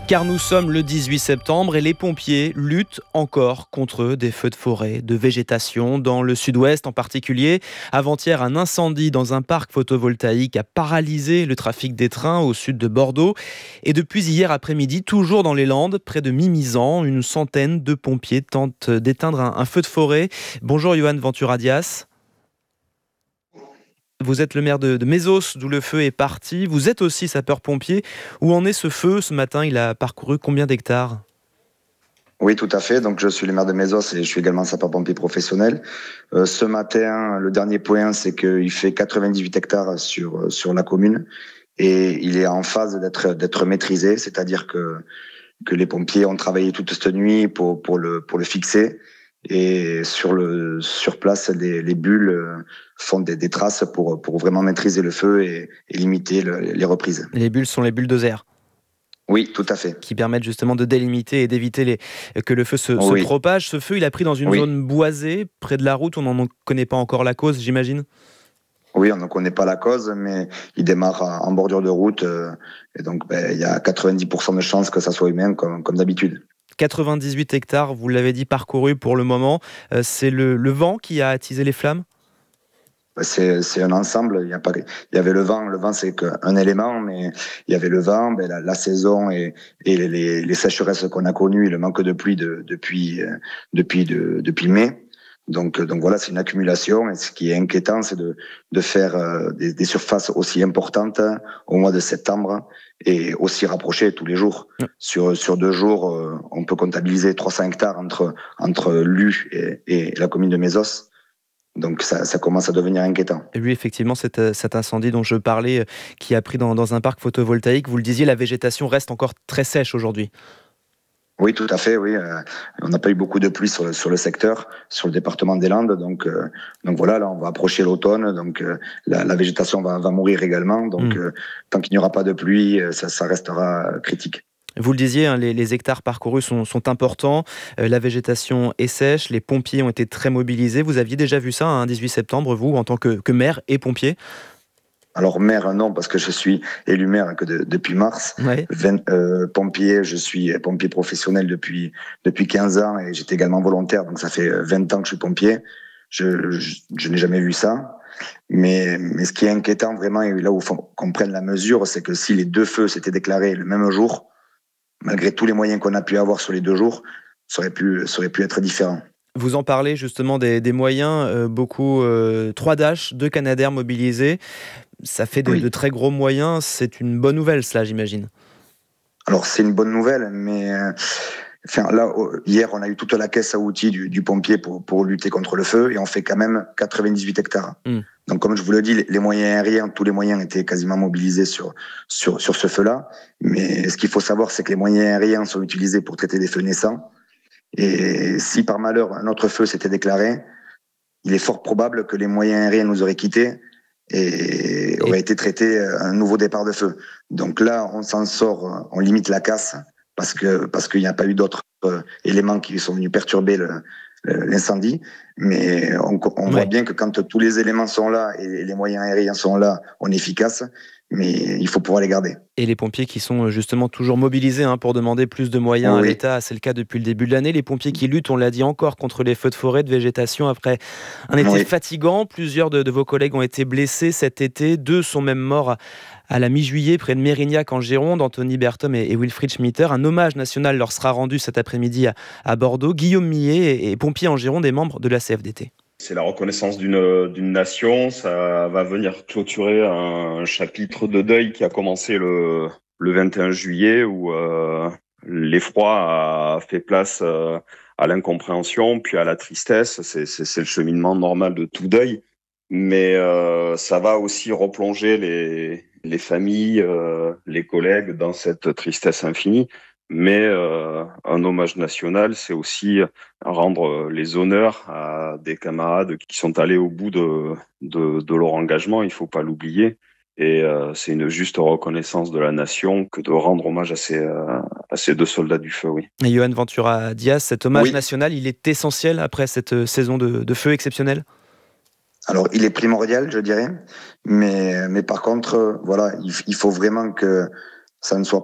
Car nous sommes le 18 septembre et les pompiers luttent encore contre des feux de forêt, de végétation dans le sud-ouest en particulier. Avant-hier, un incendie dans un parc photovoltaïque a paralysé le trafic des trains au sud de Bordeaux. Et depuis hier après-midi, toujours dans les Landes, près de Mimizan, une centaine de pompiers tentent d'éteindre un feu de forêt. Bonjour Johan Ventura-Dias. Vous êtes le maire de Mésos, d'où le feu est parti. Vous êtes aussi sapeur-pompier. Où en est ce feu ce matin? Il a parcouru combien d'hectares? Oui, tout à fait. Donc, je suis le maire de Mésos et je suis également sapeur-pompier professionnel. Ce matin, le dernier point, c'est qu'il fait 98 hectares sur la commune et il est en phase d'être maîtrisé, c'est-à-dire que les pompiers ont travaillé toute cette nuit pour le fixer. Et sur place, les bulles font des traces pour vraiment maîtriser le feu et limiter les reprises. Les bulles sont les bulldozers Oui, tout à fait. qui permettent justement de délimiter et d'éviter que le feu se Oui, propage. Ce feu, il a pris dans une oui. zone boisée, près de la route. On n'en connaît pas encore la cause, j'imagine. Oui, on ne connaît pas la cause, mais il démarre en bordure de route. Et donc, il y a 90% de chances que ça soit humain, comme d'habitude. 98 hectares, vous l'avez dit, parcourus pour le moment. C'est le vent qui a attisé les flammes? C'est un ensemble. Il y avait le vent. Le vent, c'est qu'un élément, mais il y avait le vent, la saison et les sécheresses qu'on a connues, et le manque de pluie depuis mai. Donc voilà, c'est une accumulation. Et ce qui est inquiétant, c'est de faire des surfaces aussi importantes au mois de septembre et aussi rapprochées tous les jours. Sur 2 jours, on peut comptabiliser 300 hectares entre Lue et la commune de Mésos. Donc ça commence à devenir inquiétant. Et oui, effectivement, cet incendie dont je parlais, qui a pris dans un parc photovoltaïque, vous le disiez, la végétation reste encore très sèche aujourd'hui. Oui, tout à fait. Oui, on n'a pas eu beaucoup de pluie sur le secteur, sur le département des Landes. Donc voilà, là on va approcher l'automne. Donc la végétation va mourir également. Donc tant qu'il n'y aura pas de pluie, ça restera critique. Vous le disiez, hein, les hectares parcourus sont importants, la végétation est sèche, les pompiers ont été très mobilisés. Vous aviez déjà vu ça un 18 septembre, vous, en tant que maire et pompier? Alors maire, non, parce que je suis élu maire que depuis mars. Ouais. Pompier, je suis pompier professionnel depuis 15 ans et j'étais également volontaire, donc ça fait 20 ans que je suis pompier. Je n'ai jamais vu ça. Mais ce qui est inquiétant vraiment, et là où il faut qu'on prenne la mesure, c'est que si les 2 feux s'étaient déclarés le même jour, malgré tous les moyens qu'on a pu avoir sur les 2 jours, ça aurait pu être différent. Vous en parlez justement des moyens, beaucoup, 3 Dash, 2 Canadair mobilisés. Ça fait de Oui. très gros moyens. C'est une bonne nouvelle, cela, j'imagine. Alors c'est une bonne nouvelle, mais enfin, là, hier, on a eu toute la caisse à outils du pompier pour lutter contre le feu et on fait quand même 98 hectares. Donc, comme je vous le dis, les moyens aériens, tous les moyens étaient quasiment mobilisés sur ce feu-là. Mais ce qu'il faut savoir, c'est que les moyens aériens sont utilisés pour traiter des feux naissants. Et si par malheur un autre feu s'était déclaré, il est fort probable que les moyens aériens nous auraient quittés et aurait été traité un nouveau départ de feu. Donc là, on s'en sort, on limite la casse parce qu'il n'y a pas eu d'autres éléments qui sont venus perturber l'incendie. Mais on voit bien que quand tous les éléments sont là et les moyens aériens sont là, on est efficace. Mais il faut pouvoir les garder. Et les pompiers qui sont justement toujours mobilisés pour demander plus de moyens à Oui, l'État, c'est le cas depuis le début de l'année. Les pompiers qui luttent, on l'a dit encore, contre les feux de forêt, de végétation après un été oui. fatigant. Plusieurs de vos collègues ont été blessés cet été. 2 sont même morts à la mi-juillet près de Mérignac en Gironde, Anthony Berthom et Wilfried Schmitter. Un hommage national leur sera rendu cet après-midi à Bordeaux. Guillaume Millet est pompier en Gironde et membre de la CFDT. C'est la reconnaissance d'une nation. Ça va venir clôturer un chapitre de deuil qui a commencé le 21 juillet où l'effroi a fait place à l'incompréhension puis à la tristesse. C'est le cheminement normal de tout deuil. Mais ça va aussi replonger les familles, les collègues dans cette tristesse infinie. Mais un hommage national, c'est aussi rendre les honneurs à des camarades qui sont allés au bout de leur engagement, il faut pas l'oublier. Et c'est une juste reconnaissance de la nation que de rendre hommage à ces 2 soldats du feu, oui. Et Johan Ventura-Dias, cet hommage Oui. national, il est essentiel après cette saison de feu exceptionnelle? Alors, il est primordial, je dirais. Mais par contre, voilà, il faut vraiment que ça ne soit